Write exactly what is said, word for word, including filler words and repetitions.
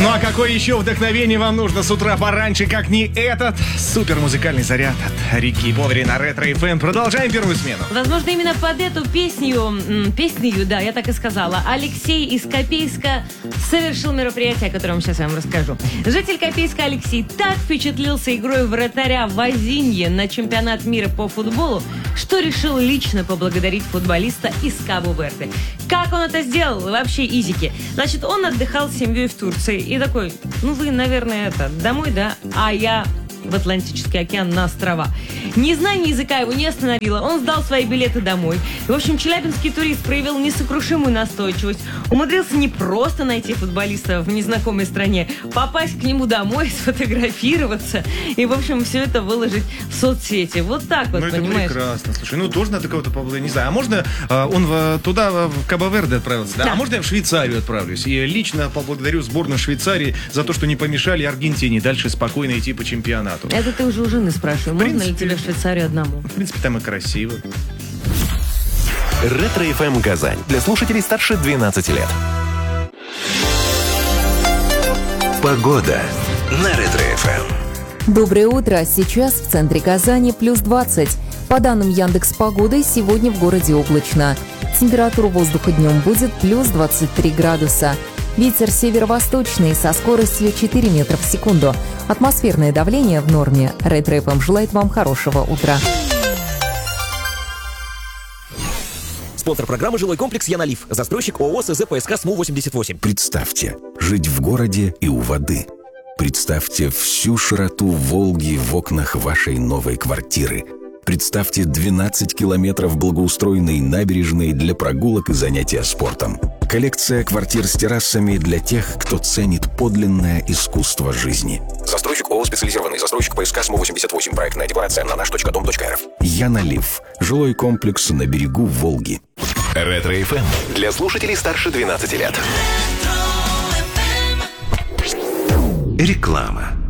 Ну а какое еще вдохновение вам нужно с утра пораньше, как не этот супермузыкальный заряд от Рики Бовари на Ретро эф эм. Продолжаем первую смену. Возможно, именно под эту песню, песню, да, я так и сказала, Алексей из Копейска совершил мероприятие, о котором сейчас я вам расскажу. Житель Копейска Алексей так впечатлился игрой вратаря Вазинье на чемпионат мира по футболу, что решил лично поблагодарить футболиста из Кабо-Верде. Как он это сделал? Вообще изики. Значит, он отдыхал с семьей в Турции и такой: ну вы, наверное, это, домой, да? А я в Атлантический океан на острова. Незнание языка его не остановило. Он сдал свои билеты домой. И, в общем, челябинский турист проявил несокрушимую настойчивость. Умудрился не просто найти футболиста в незнакомой стране, попасть к нему домой, сфотографироваться и, в общем, все это выложить в соцсети. Вот так вот, ну, понимаешь? Это прекрасно. Слушай, ну тоже надо кого-то поблагодарить. Не знаю, а можно а, он в, туда, в Кабо-Верде отправился, да? да? А можно я в Швейцарию отправлюсь? И лично поблагодарю сборную Швейцарии за то, что не помешали Аргентине дальше спокойно идти по чемпионату. Это ты уже у жены спрашивай, можно принципе, ли тебе в Швейцарию одному? В принципе, там и красиво. Ретро эф эм Казань. Для слушателей старше двенадцати лет. Погода на Ретро эф эм. Доброе утро. Сейчас в центре Казани плюс двадцать. По данным Яндекс.Погоды, сегодня в городе облачно. Температура воздуха днем будет плюс двадцать три градуса. Ветер северо-восточный со скоростью четыре метра в секунду. Атмосферное давление в норме. Ретро эф эм желает вам хорошего утра. Спонсор программы «Жилой комплекс Янолив». Застройщик ООО СЗ ПСК СМУ восемьдесят восемь. Представьте, жить в городе и у воды. Представьте всю широту Волги в окнах вашей новой квартиры. Представьте двенадцать километров благоустроенной набережной для прогулок и занятия спортом. Коллекция квартир с террасами для тех, кто ценит подлинное искусство жизни. Застройщик ООО «Специализированный застройщик ПСК СМУ восемьдесят восемь». Проектная декларация на наш точка дом точка эр эф. Янолив. Жилой комплекс на берегу Волги. Ретро эф эм для слушателей старше двенадцати лет. Реклама.